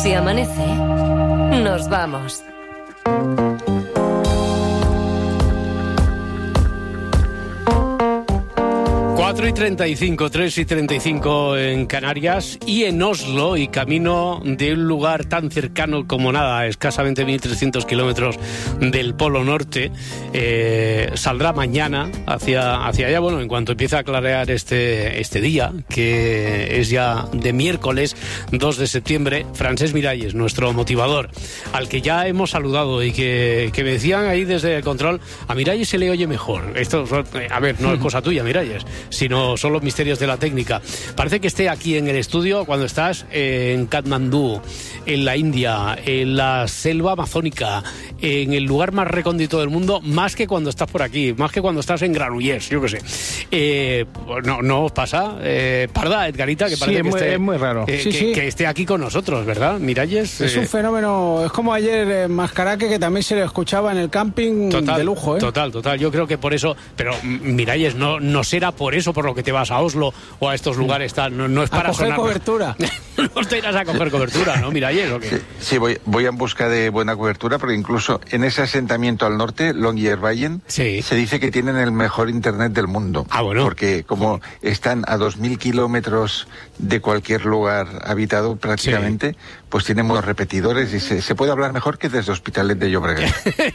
Si amanece, nos vamos. Cuatro y 35, 3 y 35 en Canarias y en Oslo, y camino de un lugar tan cercano como nada, escasamente 1.300 kilómetros del Polo Norte. Saldrá mañana hacia allá, bueno, en cuanto empiece a clarear este día, que es ya de miércoles 2 de septiembre, Francesc Miralles, nuestro motivador, al que ya hemos saludado y que me decían ahí desde el control, a Miralles se le oye mejor. Esto, a ver, no es cosa tuya, Miralles, sino son los misterios de la técnica. Parece que esté aquí en el estudio cuando estás en Katmandú, en la India, en la selva amazónica, en el lugar más recóndito del mundo, más que cuando estás por aquí, más que cuando estás en Granollers, yo qué sé. ¿No os pasa, Parda, Edgarita, que parece es muy raro. Que esté aquí con nosotros, ¿verdad, Miralles? Es un fenómeno, es como ayer en Mascaraque, que también se le escuchaba en el camping, de lujo, ¿eh? Total, yo creo que por eso, pero Miralles, no será por eso por lo que te vas a Oslo o a estos lugares, no es para coger cobertura. No te irás a coger cobertura, ¿no, Miralles? ¿O qué? Sí, voy en busca de buena cobertura, porque incluso en ese asentamiento al norte, Longyearbyen, se dice que tienen el mejor internet del mundo. Ah, bueno. Porque como están a 2.000 kilómetros de cualquier lugar habitado prácticamente, pues tienen buenos repetidores y se puede hablar mejor que desde Hospitalet de Llobregat.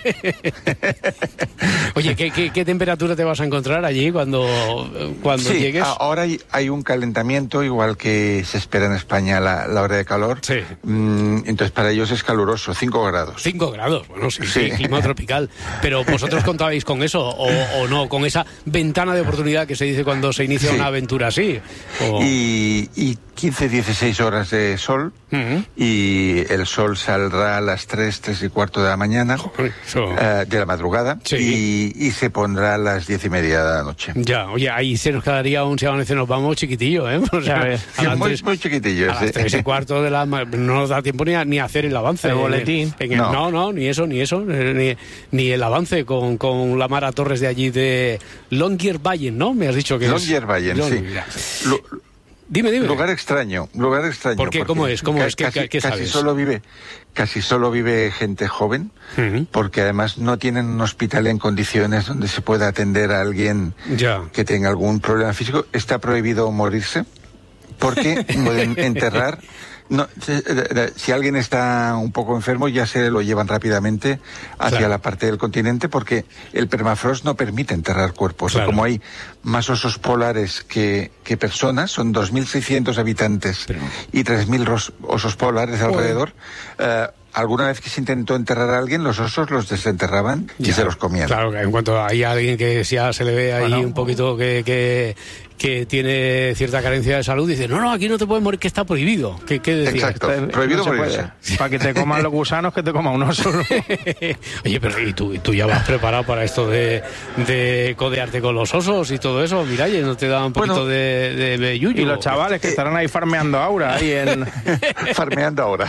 Oye, ¿qué temperatura te vas a encontrar allí cuando llegues? Ahora hay un calentamiento, igual que se espera en España la hora de calor. Sí. Entonces para ellos es caluroso, 5 grados. 5 grados, bueno, sí, clima tropical. Pero ¿vosotros contabais con eso o no? Con esa ventana de oportunidad que se dice cuando se inicia una aventura así. Y 15, 16 horas de sol, y el sol saldrá a las 3 y cuarto de la mañana, de la madrugada, y se pondrá a las 10:30 de la noche. Ya, oye, ahí se nos quedaría un, si amanece nos vamos, chiquitillo, ¿eh? O sea, muy chiquitillo. A las 3 y cuarto de la no nos da tiempo ni hacer el avance. El boletín. No, ni eso, ni el avance con la Mara Torres de allí de Longyearbyen, ¿no? Me has dicho que Longyearbyen, sí. Dime. Lugar extraño. ¿Por qué? ¿Cómo es? ¿Qué sabes? Casi solo vive gente joven, porque además no tienen un hospital en condiciones donde se pueda atender a alguien que tenga algún problema físico. Está prohibido morirse, porque pueden enterrar. No, si alguien está un poco enfermo, ya se lo llevan rápidamente hacia la parte del continente, porque el permafrost no permite enterrar cuerpos. Y como hay más osos polares que personas, son 2.600 habitantes y 3.000 osos polares alrededor. Alguna vez que se intentó enterrar a alguien, los osos los desenterraban y se los comían. Claro, que en cuanto hay alguien que ya se le ve ahí un poquito que tiene cierta carencia de salud, dice, no, aquí no te puedes morir, que está prohibido. ¿Qué decía? Exacto, prohibido morirse. Para que te coman los gusanos, que te coma un oso, ¿no? Oye, pero ¿y tú ya vas preparado para esto de codearte con los osos y todo eso? Miralles, ¿no te da un poquito de yuyu? Y los chavales que estarán ahí farmeando ahora, farmeando ahora.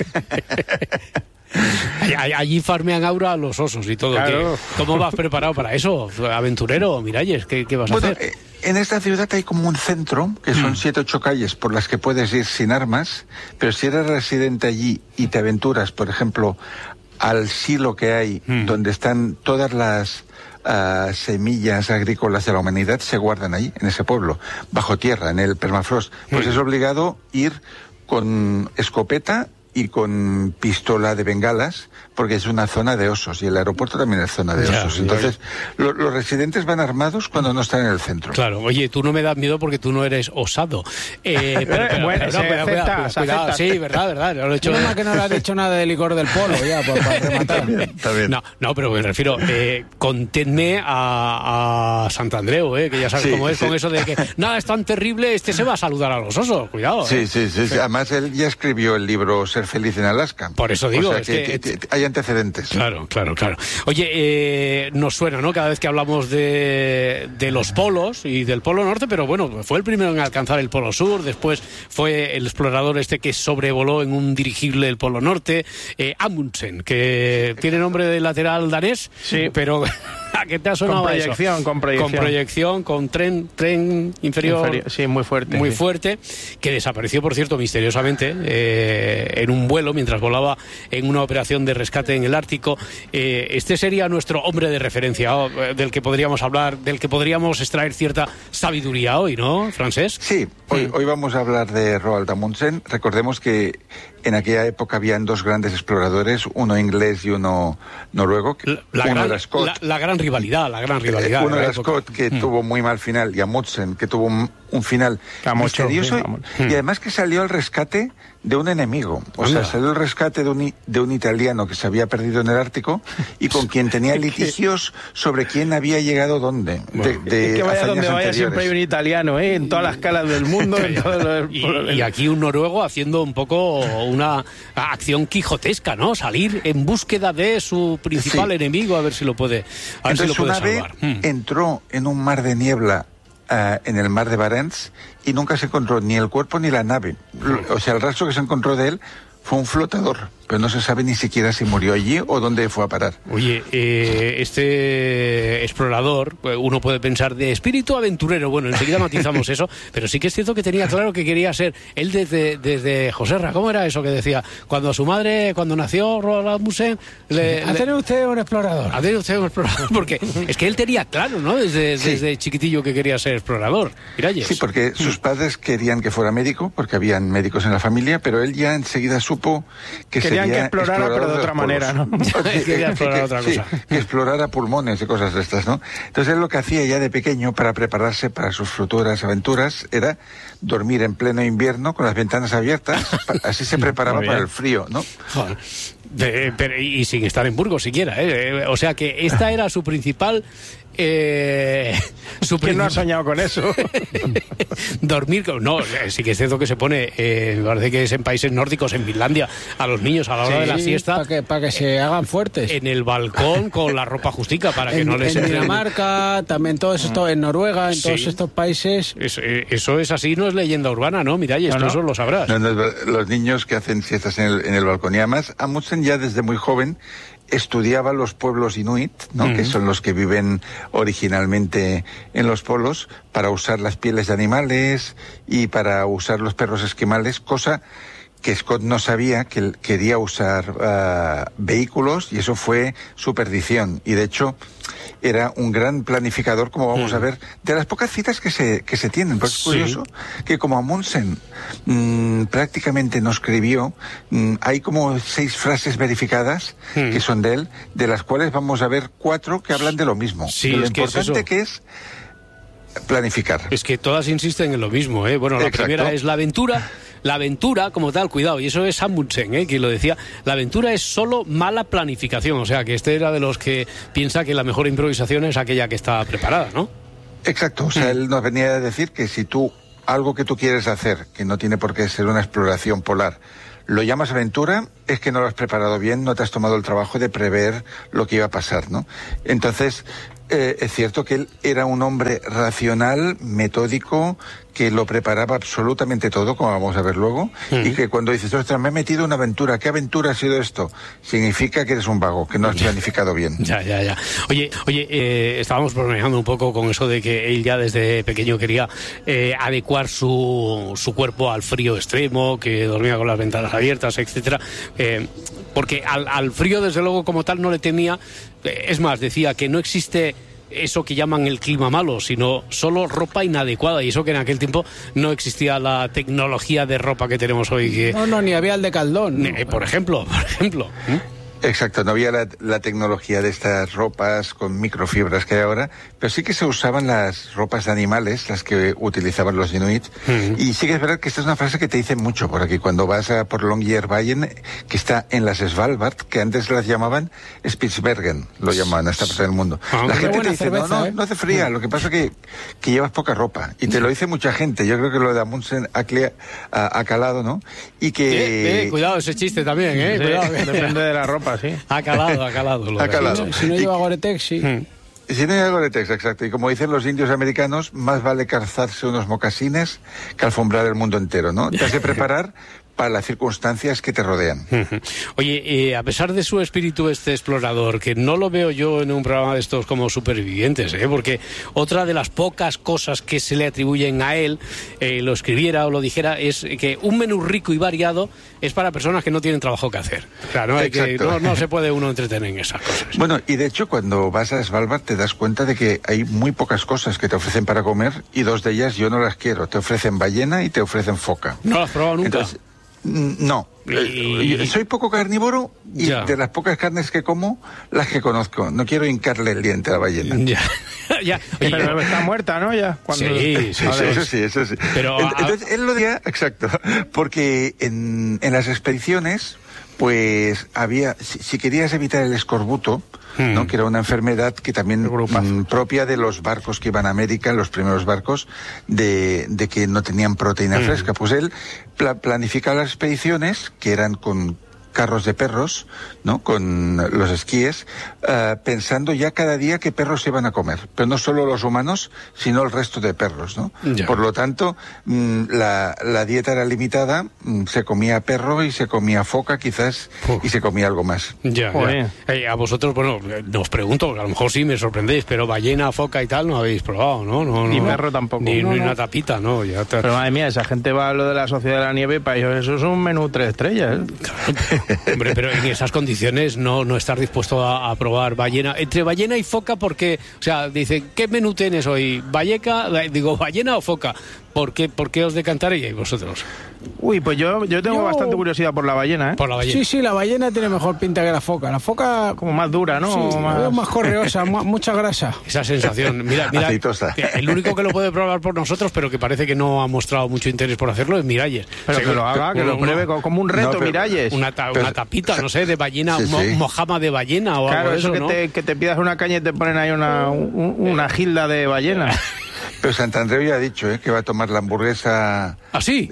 Allí farmean ahora a los osos y todo. Claro. ¿Cómo vas preparado para eso, aventurero, Miralles? ¿Qué vas a hacer? En esta ciudad hay como un centro, que son 7 o 8 calles por las que puedes ir sin armas, pero si eres residente allí y te aventuras, por ejemplo, al silo que hay, donde están todas las semillas agrícolas de la humanidad, se guardan ahí, en ese pueblo, bajo tierra, en el permafrost. Pues es obligado ir con escopeta y con pistola de bengalas, porque es una zona de osos, y el aeropuerto también es zona de osos. Entonces, los residentes van armados cuando no están en el centro. Claro, oye, tú no me das miedo porque tú no eres osado. Cuidado. Sí, verdad. Lo he hecho... Menos mal que no le has dicho nada de licor del polo, ya, para rematar. También. No, pero me refiero, conténme a Santandreu, que ya sabes cómo es con eso de que, nada, es tan terrible, se va a saludar a los osos, cuidado. Sí. Además, él ya escribió el libro Ser feliz en Alaska. Por eso digo, o sea, que hay antecedentes. Claro. Oye, nos suena, ¿no? Cada vez que hablamos de los polos y del Polo Norte, pero bueno, fue el primero en alcanzar el Polo Sur, después fue el explorador que sobrevoló en un dirigible el Polo Norte, Amundsen, que tiene nombre de lateral danés, pero ¿Qué te ha sonado eso? Con proyección, con tren inferior. Sí, muy fuerte. Muy fuerte, que desapareció, por cierto, misteriosamente en un vuelo mientras volaba en una operación de rescate en el Ártico. Este sería nuestro hombre de referencia, del que podríamos hablar, del que podríamos extraer cierta sabiduría hoy, ¿no, Francesc? Sí, hoy vamos a hablar de Roald Amundsen. Recordemos que en aquella época habían dos grandes exploradores, uno inglés y uno noruego. Uno era Scott. La gran rivalidad. Uno era Scott, que tuvo muy mal final, y Amundsen, que tuvo un final misterioso, y además que salió al rescate de un enemigo. O sea, salió al rescate de un italiano que se había perdido en el Ártico y con quien tenía litigios sobre quién había llegado dónde. Es que vaya donde vaya siempre hay un italiano, en todas las calas del mundo. Y aquí un noruego haciendo un poco una acción quijotesca, ¿no? Salir en búsqueda de su principal enemigo, a ver si lo puede salvar. Entró en un mar de niebla en el mar de Barents y nunca se encontró ni el cuerpo ni la nave. O sea, el rastro que se encontró de él fue un flotador, pero no se sabe ni siquiera si murió allí o dónde fue a parar. Oye, este explorador, uno puede pensar de espíritu aventurero, bueno, enseguida matizamos eso, pero sí que es cierto que tenía claro que quería ser él desde Joserra. ¿Cómo era eso que decía? Cuando su madre, cuando nació Roald Amundsen, ¿Ha tenido usted un explorador? Ha tenido usted un explorador, porque es que él tenía claro, ¿no? Desde chiquitillo que quería ser explorador. Miralles. Sí, porque sus padres querían que fuera médico, porque habían médicos en la familia, pero él ya enseguida supo que querían que explorara, pero de otra manera, ¿no? Quería explorar otra cosa. Sí, que explorara pulmones y cosas de estas, ¿no? Entonces él lo que hacía ya de pequeño para prepararse para sus futuras aventuras era dormir en pleno invierno con las ventanas abiertas, así se preparaba para el frío, ¿no? Joder. Y sin estar en Burgos siquiera, o sea que esta era su principal... ¿Quién no ha soñado con eso? Dormir, no, sí que es cierto que se pone, me parece que es en países nórdicos, en Finlandia, a los niños a la hora de la siesta, para que se hagan fuertes en el balcón con la ropa justica para que no les en Dinamarca, también todo esto, en Noruega, en todos estos países. Eso es así, no es leyenda urbana, ¿no? Mira, y esto eso lo sabrás. Los niños que hacen siestas en el balcón, y además Amundsen ya desde muy joven estudiaba los pueblos inuit, ¿no? Que son los que viven originalmente en los polos, para usar las pieles de animales y para usar los perros esquimales, cosa que Scott no sabía, que él quería usar vehículos, y eso fue su perdición. Y de hecho era un gran planificador, como vamos a ver, de las pocas citas que se tienen. Pues es curioso que como Amundsen prácticamente no escribió, hay como 6 frases verificadas que son de él, de las cuales vamos a ver 4 que hablan de lo mismo. Sí, lo importante que es planificar. Es que todas insisten en lo mismo, ¿eh? Bueno, la primera es la aventura. La aventura, como tal, cuidado, y eso es Amundsen, quien lo decía, la aventura es solo mala planificación, o sea, que este era de los que piensa que la mejor improvisación es aquella que está preparada, ¿no? Exacto, o sea, él nos venía a decir que si algo que tú quieres hacer, que no tiene por qué ser una exploración polar, lo llamas aventura, es que no lo has preparado bien, no te has tomado el trabajo de prever lo que iba a pasar, ¿no? Entonces, es cierto que él era un hombre racional, metódico, que lo preparaba absolutamente todo, como vamos a ver luego, y que cuando dices, ostras, me he metido en una aventura, ¿qué aventura ha sido esto? Significa que eres un vago, que no has planificado bien. Ya. Oye, estábamos bromeando un poco con eso de que él ya desde pequeño quería adecuar su cuerpo al frío extremo, que dormía con las ventanas abiertas, etcétera, porque al frío, desde luego, como tal, no le temía. Es más, decía que no existe eso que llaman el clima malo, sino solo ropa inadecuada, y eso que en aquel tiempo no existía la tecnología de ropa que tenemos hoy. No, ni había el de Caldón. Por ejemplo. Exacto, no había la tecnología de estas ropas con microfibras que hay ahora, pero sí que se usaban las ropas de animales, las que utilizaban los inuit, y sí que es verdad que esta es una frase que te dicen mucho por aquí, cuando vas por Longyearbyen, que está en las Svalbard, que antes las llamaban Spitsbergen, lo llamaban a esta parte del mundo. La gente te dice, cerveza, no hace fría, lo que pasa es que llevas poca ropa, y te lo dice mucha gente. Yo creo que lo de Amundsen ha calado, ¿no? Y que... cuidado ese chiste también, sí, cuidado. Depende de la ropa. Sí. Ha calado. Ha calado. Si no lleva Gore-Tex, sí. Si no lleva Gore-Tex, exacto. Y como dicen los indios americanos, más vale calzarse unos mocasines que alfombrar el mundo entero, ¿no? Te has de preparar para las circunstancias que te rodean. Oye, a pesar de su espíritu explorador, que no lo veo yo en un programa de estos como Supervivientes, porque otra de las pocas cosas que se le atribuyen a él, lo escribiera o lo dijera, es que un menú rico y variado es para personas que no tienen trabajo que hacer. Claro, no se puede uno entretener en esas cosas. Bueno, y de hecho cuando vas a Svalbard te das cuenta de que hay muy pocas cosas que te ofrecen para comer y dos de ellas yo no las quiero. Te ofrecen ballena y te ofrecen foca. ¿No las has probado nunca? Entonces, no. Soy poco carnívoro y de las pocas carnes que como, las que conozco. No quiero hincarle el diente a la ballena. Ya. Pero está muerta, ¿no? Ya. Sí. Eso sí. Pero, entonces, él lo decía, exacto, porque en las expediciones, pues había, si querías evitar el escorbuto, ¿no? Que era una enfermedad que también propia de los barcos que iban a América, los primeros barcos, de que no tenían proteína fresca. Pues él planificaba las expediciones, que eran con carros de perros, ¿no? Con los esquíes, pensando ya cada día qué perros se iban a comer. Pero no solo los humanos, sino el resto de perros, ¿no? Por lo tanto, la dieta era limitada, se comía perro y se comía foca quizás, y se comía algo más. A vosotros, bueno, os pregunto, porque a lo mejor sí me sorprendéis, pero ballena, foca y tal no habéis probado, ¿no? Ni perro tampoco. Ni una tapita, ¿no? Pero madre mía, esa gente va a lo de la Sociedad de la Nieve, para ellos eso es un menú 3 estrellas, Hombre, pero en esas condiciones no estar dispuesto a probar ballena. Entre ballena y foca, porque, o sea, dice, ¿qué menú tienes hoy? ¿Ballena o foca? ¿Por qué os decantaríais vosotros? Uy, pues yo tengo bastante curiosidad por la ballena, ¿eh? Por la ballena. Sí, la ballena tiene mejor pinta que la foca. La foca... como más dura, ¿no? Sí, más correosa, mucha grasa. Esa sensación. Mira, aceitosa. El único que lo puede probar por nosotros, pero que parece que no ha mostrado mucho interés por hacerlo, es Miralles. Pero que lo haga, que lo pruebe como un reto, Miralles. Una tapita, no sé, de ballena, mojama de ballena o claro, algo de eso, ¿no? que te pidas una caña y te ponen ahí una gilda de ballena. Pero Santandreu ya ha dicho que va a tomar la hamburguesa... ¿Ah, sí?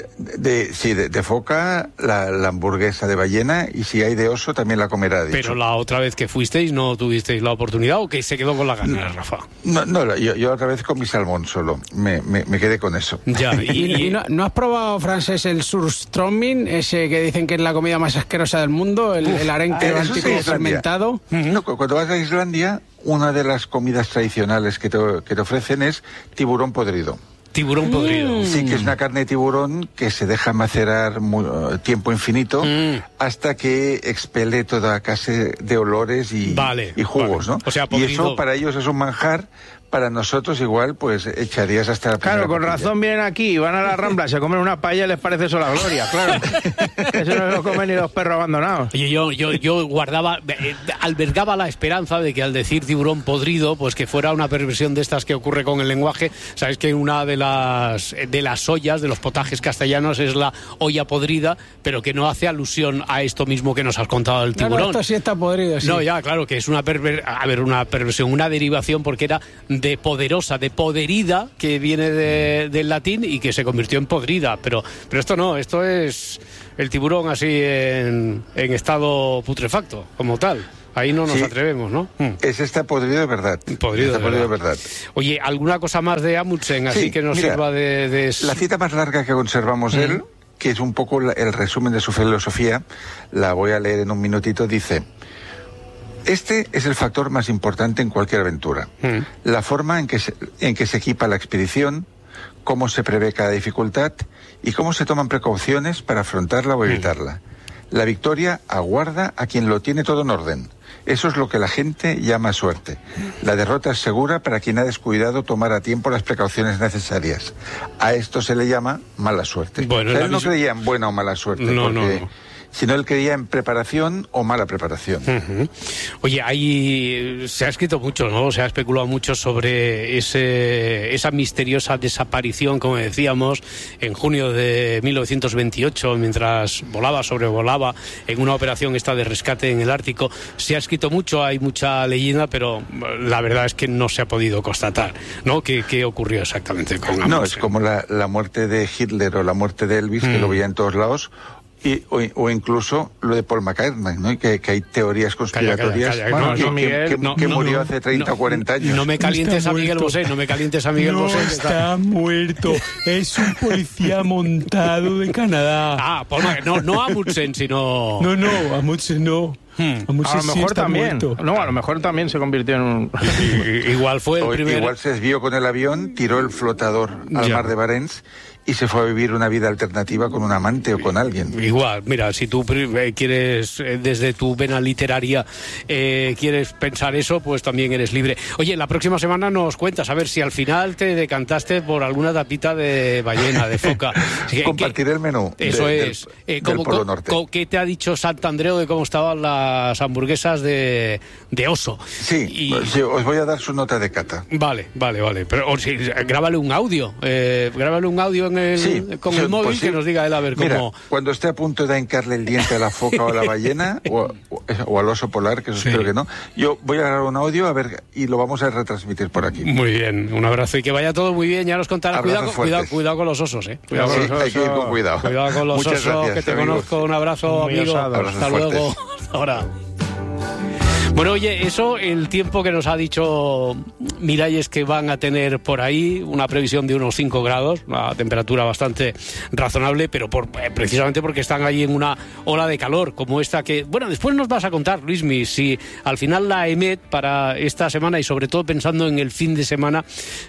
De foca, la hamburguesa de ballena, y si hay de oso también la comerá, ha dicho. Pero la otra vez que fuisteis no tuvisteis la oportunidad, ¿o que se quedó con la ganas, Rafa? No, yo otra vez con mi salmón solo, me quedé con eso. Ya, ¿Y no has probado, Francés, el surströmming, ese que dicen que es la comida más asquerosa del mundo, el arenque báltico fermentado? No, cuando vas a Islandia, una de las comidas tradicionales que te ofrecen es tiburón podrido. Tiburón podrido. Sí, que es una carne de tiburón que se deja macerar tiempo infinito hasta que expele toda clase de olores y jugos, ¿no? O sea, y eso para ellos es un manjar. Para nosotros igual, pues echarías hasta la Claro, con razón vienen aquí y van a la Rambla, se comen una paella y les parece eso la gloria, claro. Eso no lo comen ni los perros abandonados. Oye, yo albergaba la esperanza de que al decir tiburón podrido, pues que fuera una perversión de estas que ocurre con el lenguaje. Sabéis que una de las ollas, de los potajes castellanos, es la olla podrida, pero que no hace alusión a esto mismo que nos has contado del tiburón. No, esto sí está podrido, sí. No, ya, claro, que es una perversión, una derivación, porque era de poderosa, de poderida, que viene del latín y que se convirtió en podrida, pero esto no, esto es el tiburón así en estado putrefacto, como tal. Ahí no nos atrevemos, ¿no? Ese está podrido de verdad. Podrido de verdad. Oye, ¿alguna cosa más de Amundsen así que nos sirva de... La cita más larga que conservamos de él, que es un poco el resumen de su filosofía, la voy a leer en un minutito, dice: este es el factor más importante en cualquier aventura. La forma en que se equipa la expedición, cómo se prevé cada dificultad y cómo se toman precauciones para afrontarla o evitarla. La victoria aguarda a quien lo tiene todo en orden. Eso es lo que la gente llama suerte. La derrota es segura para quien ha descuidado tomar a tiempo las precauciones necesarias. A esto se le llama mala suerte. Bueno, él no creía en buena o mala suerte, sino él creía en preparación o mala preparación. Oye, se ha escrito mucho, ¿no? Se ha especulado mucho sobre esa misteriosa desaparición, como decíamos, en junio de 1928, mientras sobrevolaba en una operación de rescate en el Ártico. Se ha escrito mucho, hay mucha leyenda, pero la verdad es que no se ha podido constatar, ¿no? ¿Qué ocurrió exactamente con Amundsen? No, es como la muerte de Hitler o la muerte de Elvis, que lo veía en todos lados. O incluso lo de Paul McCartney, ¿no? Que hay teorías conspiratorias que murió hace 30 o 40 años. No me calientes a Miguel Bosé, no está muerto, es un policía montado de Canadá. Paul McCartney, no Amundsen, sino... No, Amundsen no. A lo mejor también. Muerto. No, a lo mejor también se convirtió en un... Igual fue el primer... Igual se desvió con el avión, tiró el flotador al mar de Barents y se fue a vivir una vida alternativa con un amante o con alguien. Igual, mira, si tú quieres, desde tu vena literaria, quieres pensar eso, pues también eres libre. Oye, la próxima semana nos cuentas, a ver si al final te decantaste por alguna tapita de ballena, de foca. Compartiré el menú. Eso del Polo Norte. ¿Qué te ha dicho Santandreu de cómo estaban las hamburguesas de oso? Sí, os voy a dar su nota de cata. Vale. Pero grábale un audio. Grábale un audio con el móvil, pues que nos diga él a ver cómo... Mira, cuando esté a punto de hincarle el diente a la foca o a la ballena o al oso polar, que eso espero que no, yo voy a grabar un audio y lo vamos a retransmitir por aquí. Muy bien, un abrazo y que vaya todo muy bien, ya nos contarás. Cuidado con los osos, Cuidado con los osos. Hay que ir con cuidado. Cuidado con los Muchas osos, gracias, que te amigos. conozco, un abrazo, amigo. Hasta luego. Hasta ahora. Bueno, oye, eso, el tiempo que nos ha dicho Miralles que van a tener por ahí, una previsión de unos 5 grados, una temperatura bastante razonable, pero precisamente porque están ahí en una ola de calor como esta que... Bueno, después nos vas a contar, Luismi, si al final la EMET para esta semana y sobre todo pensando en el fin de semana,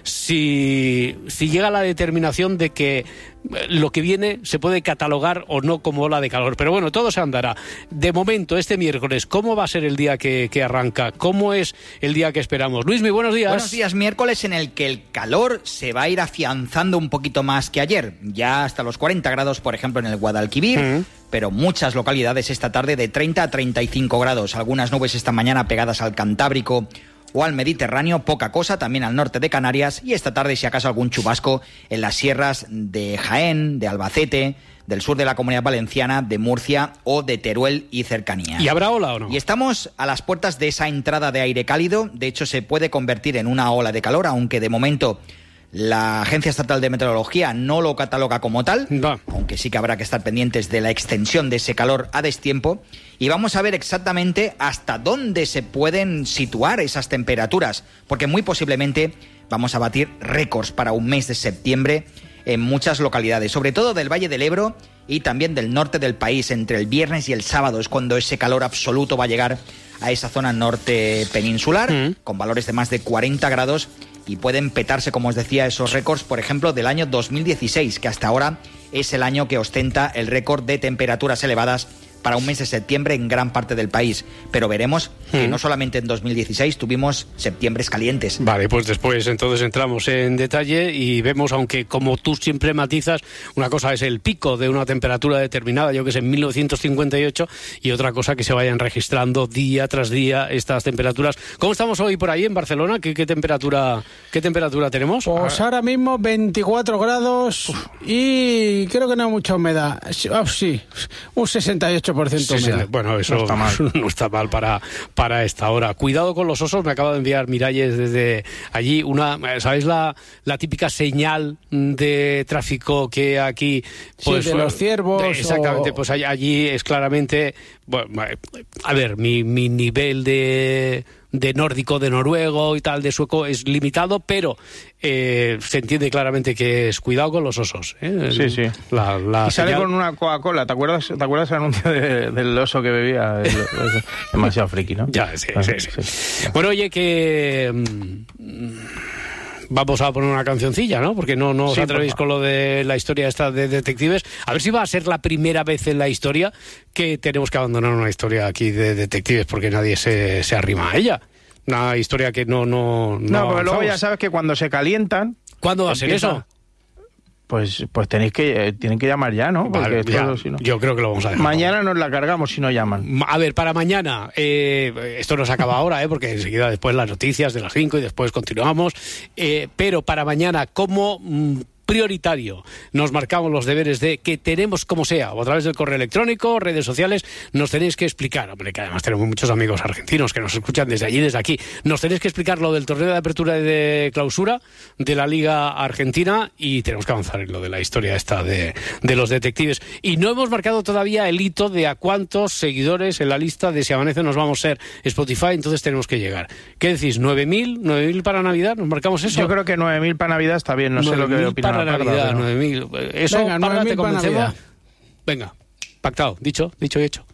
si llega a la determinación de que lo que viene se puede catalogar o no como ola de calor. Pero bueno, todo se andará. De momento, este miércoles, ¿cómo va a ser el día que arranca? ¿Cómo es el día que esperamos? Luismi, buenos días. Buenos días, miércoles en el que el calor se va a ir afianzando un poquito más que ayer. Ya hasta los 40 grados, por ejemplo, en el Guadalquivir. Pero muchas localidades esta tarde de 30 a 35 grados. Algunas nubes esta mañana pegadas al Cantábrico o al Mediterráneo, poca cosa, también al norte de Canarias, y esta tarde si acaso algún chubasco en las sierras de Jaén, de Albacete, del sur de la Comunidad Valenciana, de Murcia o de Teruel y cercanía. ¿Y habrá ola o no? Y estamos a las puertas de esa entrada de aire cálido, de hecho se puede convertir en una ola de calor, aunque de momento la Agencia Estatal de Meteorología no lo cataloga como tal, aunque sí que habrá que estar pendientes de la extensión de ese calor a destiempo. Y vamos a ver exactamente hasta dónde se pueden situar esas temperaturas, porque muy posiblemente vamos a batir récords para un mes de septiembre en muchas localidades, sobre todo del Valle del Ebro y también del norte del país. Entre el viernes y el sábado es cuando ese calor absoluto va a llegar a esa zona norte peninsular, con valores de más de 40 grados, y pueden petarse, como os decía, esos récords, por ejemplo, del año 2016, que hasta ahora es el año que ostenta el récord de temperaturas elevadas para un mes de septiembre en gran parte del país. Pero veremos que no solamente en 2016 tuvimos septiembres calientes. Vale, pues después entonces entramos en detalle y vemos, aunque como tú siempre matizas, una cosa es el pico de una temperatura determinada, yo que sé, en 1958, y otra cosa que se vayan registrando día tras día estas temperaturas. ¿Cómo estamos hoy por ahí en Barcelona? ¿Qué temperatura tenemos? Pues ahora mismo 24 grados y creo que no hay mucha humedad. Sí, un 68%. Bueno, eso no está mal para esta hora. Cuidado con los osos, me acaba de enviar Miralles desde allí ¿sabéis la típica señal de tráfico que aquí? Pues, de los ciervos. Exactamente, pues allí es claramente, bueno, a ver, mi nivel de nórdico, de noruego y tal, de sueco es limitado, pero se entiende claramente que es cuidado con los osos. Sí. Y sale con una Coca-Cola. ¿Te acuerdas el anuncio del oso que bebía? Demasiado friki, ¿no? Ya, sí. Bueno, oye, que vamos a poner una cancioncilla, ¿no? Porque no os atrevéis con lo de la historia esta de detectives. A ver si va a ser la primera vez en la historia que tenemos que abandonar una historia aquí de detectives porque nadie se arrima a ella. Una historia que no pero luego ya sabes que cuando se calientan... ¿Cuándo va a ser eso? Pues tienen que llamar ya, ¿no? Porque vale, si no... Yo creo que lo vamos a dejar. Mañana nos la cargamos si no llaman. A ver, para mañana, esto no se acaba ahora, porque enseguida después las noticias de las 5 y después continuamos, pero para mañana, ¿cómo prioritario. Nos marcamos los deberes de que tenemos, como sea, o a través del correo electrónico, redes sociales, nos tenéis que explicar, hombre, que además tenemos muchos amigos argentinos que nos escuchan desde allí, desde aquí, nos tenéis que explicar lo del torneo de apertura y de clausura de la Liga Argentina, y tenemos que avanzar en lo de la historia esta de los detectives. Y no hemos marcado todavía el hito de a cuántos seguidores en la lista de Si Amanece nos vamos a ser Spotify, entonces tenemos que llegar. ¿Qué decís? ¿9.000 para Navidad? ¿Nos marcamos eso? Yo creo que 9.000 para Navidad está bien, no sé lo que opina para Navidad, 9.000. Eso, venga, Parra, 9.000 te para convencemos. Navidad. Venga, pactado, dicho y hecho.